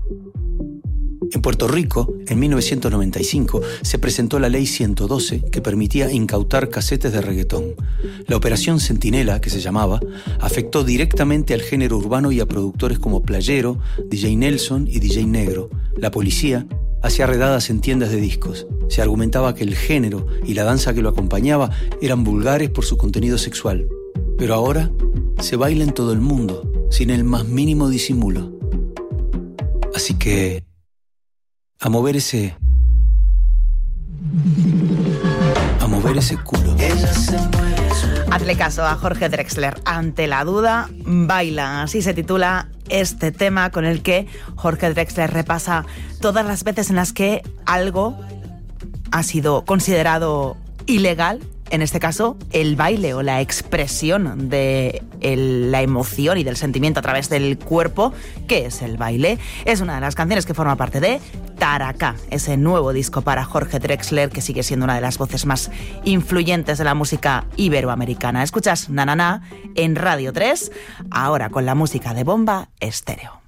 En Puerto Rico, en 1995, se presentó la Ley 112 que permitía incautar casetes de reggaetón. La Operación Centinela, que se llamaba, afectó directamente al género urbano y a productores como Playero, DJ Nelson y DJ Negro. La policía hacía redadas en tiendas de discos. Se argumentaba que el género y la danza que lo acompañaba eran vulgares por su contenido sexual. Pero ahora se baila en todo el mundo, sin el más mínimo disimulo. Así que a mover ese culo. Hazle caso a Jorge Drexler. Ante la duda, baila. Así se titula este tema con el que Jorge Drexler repasa todas las veces en las que algo ha sido considerado ilegal. En este caso, el baile o la expresión de la emoción y del sentimiento a través del cuerpo. ¿Qué es el baile? Es una de las canciones que forma parte de Taraka, ese nuevo disco para Jorge Drexler, que sigue siendo una de las voces más influyentes de la música iberoamericana. Escuchas Na Na Na en Radio 3, ahora con la música de Bomba Estéreo.